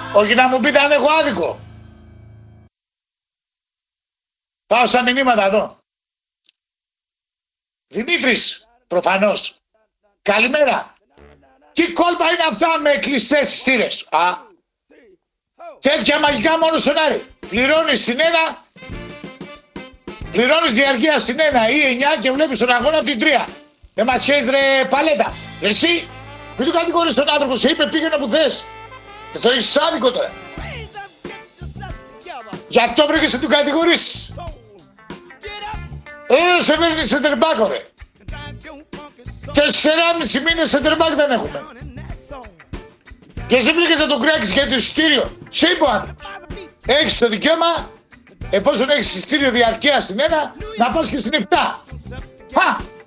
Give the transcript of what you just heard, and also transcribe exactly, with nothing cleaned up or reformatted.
Όχι να μου πείτε αν έχω άδικο. Πάω στα μηνύματα εδώ. Δημήτρης, προφανώς. Καλημέρα. Τι κόλπα είναι αυτά με κλειστές στήρες. Α, τέτοια μαγικά μόνο στον Άρη. Πληρώνεις στην ένα, πληρώνεις διαρκεία στην ένα ή εννιά και βλέπεις τον αγώνα την τρία. Δεν μας χαίρεις ρε παλέτα. Εσύ, μην του κατηγορείς τον άνθρωπο, σε είπε πήγαινε όπου θες. Και το έχεις άδικο τώρα. Γι' αυτό βρήκες να του κατηγορήσεις. Ε, σε παίρνει σε τερμπάκο ρε. Τεσσεράμισι μήνες σε τερμπάκ δεν έχουμε. Και εσύ βρήκες να τον κράξεις για το εισιτήριο. Σε είπε ο άνθρωπος. Έχεις το δικαίωμα, εφόσον έχεις εισιτήριο διαρκεία στην ένα, να πας και στην επτά. Χα!